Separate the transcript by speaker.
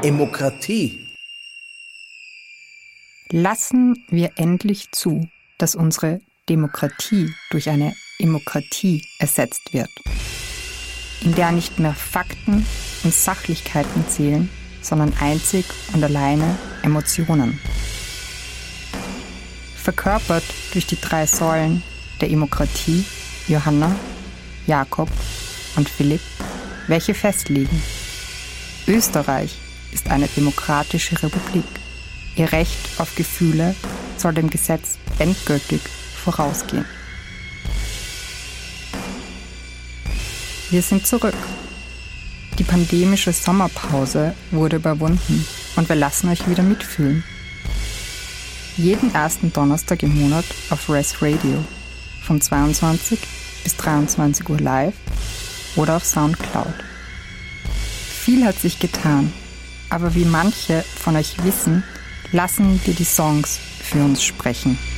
Speaker 1: Demokratie.
Speaker 2: Lassen wir endlich zu, dass unsere Demokratie durch eine Emokratie ersetzt wird, in der nicht mehr Fakten und Sachlichkeiten zählen, sondern einzig und alleine Emotionen. Verkörpert durch die 3 Säulen der Emokratie, Johanna, Jakob und Philipp, welche festlegen: Österreich ist eine demokratische Republik. Ihr Recht auf Gefühle soll dem Gesetz endgültig vorausgehen. Wir sind zurück. Die pandemische Sommerpause wurde überwunden und wir lassen euch wieder mitfühlen. Jeden ersten Donnerstag im Monat auf Res Radio von 22 bis 23 Uhr live oder auf Soundcloud. Viel hat sich getan, aber wie manche von euch wissen, lassen wir die Songs für uns sprechen.